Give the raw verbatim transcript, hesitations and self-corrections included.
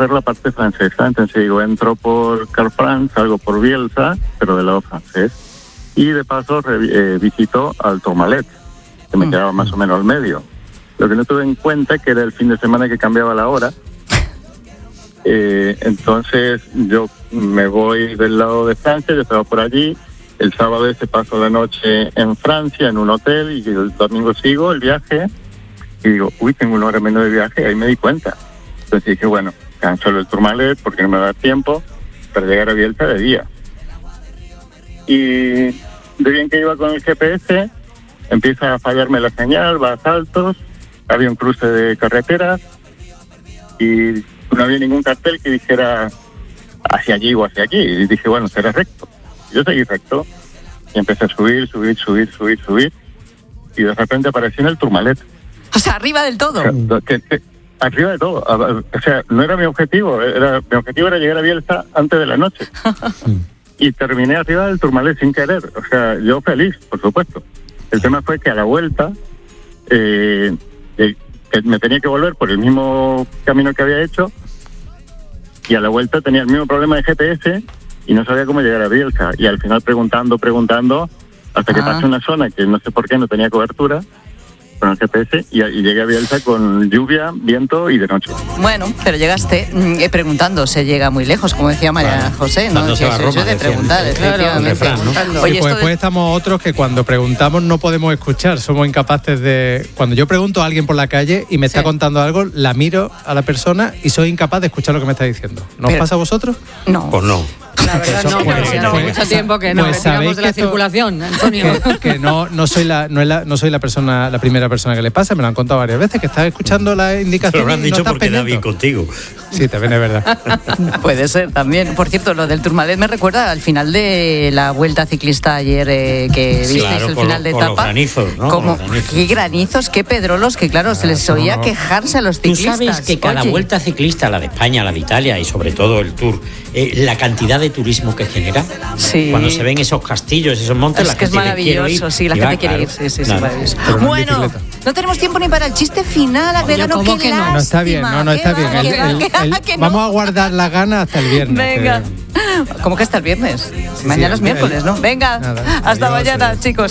recorrer la parte francesa. Entonces digo, entro por Carfrance, salgo por Bielsa, pero del lado francés. Y de paso re, eh, visito al Tourmalet, que me mm. quedaba más o menos al medio. Lo que no tuve en cuenta que era el fin de semana que cambiaba la hora. Eh, entonces yo me voy del lado de Francia, yo estaba por allí. El sábado ese paso la noche en Francia, en un hotel, y el domingo sigo el viaje. Y digo, uy, tengo una hora menos de viaje, ahí me di cuenta. Entonces dije, bueno, cancelo el Tourmalet porque no me da tiempo para llegar a Bielsa de día. Y de bien que iba con el G P S, empieza a fallarme la señal, va a saltos, había un cruce de carreteras y no había ningún cartel que dijera hacia allí o hacia aquí. Y dije, bueno, será recto. Yo seguí recto y empecé a subir, subir, subir, subir, subir. Y de repente aparecí en el Tourmalet. O sea, arriba del todo. O sea, que, que, arriba de todo. O sea, no era mi objetivo. Era, mi objetivo era llegar a Bielsa antes de la noche. Y terminé arriba del Tourmalet sin querer. O sea, yo feliz, por supuesto. El tema fue que a la vuelta eh, eh, me tenía que volver por el mismo camino que había hecho. Y a la vuelta tenía el mismo problema de G P S y no sabía cómo llegar a Bielsa. Y al final preguntando, preguntando, hasta que ah. pasé una zona que no sé por qué no tenía cobertura con el G P S y, y llegué a Bielsa con lluvia, viento y de noche. Bueno, pero llegaste eh, preguntando, se llega muy lejos, como decía María claro. José, ¿no? Cuando sí, se va a Roma, de preguntar, efectivamente. Refrán, ¿no? Oye, y pues después de... estamos otros que cuando preguntamos no podemos escuchar, somos incapaces de... Cuando yo pregunto a alguien por la calle y me está sí. contando algo, la miro a la persona y soy incapaz de escuchar lo que me está diciendo. ¿No os pasa a vosotros? No. Pues no. La verdad no, pues, porque no, pues, mucho tiempo que no, pues digamos de la esto, circulación, Antonio. Que, que no, no soy la, no, es la, no soy la persona, la primera persona que le pasa, me lo han contado varias veces, que estás escuchando las indicaciones. Pero lo han dicho no porque David contigo. Sí, también es verdad. Puede ser también. Por cierto, lo del Tourmalet me recuerda al final de la vuelta ciclista ayer eh, que visteis claro, el con final lo, de con etapa. Los granizos, ¿no? Como, los granizos. Qué granizos, qué pedrolos, que claro, se les oía no, no. quejarse a los ciclistas. Tú sabes que cada Oye. vuelta ciclista, la de España, la de Italia y sobre todo el Tour, eh, la cantidad de turismo que genera. Sí. Cuando se ven esos castillos, esos montes, es la que gente es maravilloso, ir, sí, la y gente va, quiere claro. ir, sí, sí, Claro. sí, maravilloso. Pero Bueno, no tenemos tiempo ni para el chiste final, Agreda, ¿cómo qué que no? lástima. No está bien, no, no está bien. Va, El, que va, el, que va, el, que no. Vamos a guardar la gana hasta el viernes. Venga. Que... ¿Cómo que hasta el viernes? Sí, Mañana sí, es miércoles, ¿no? Venga, nada, hasta adiós, mañana, adiós. chicos.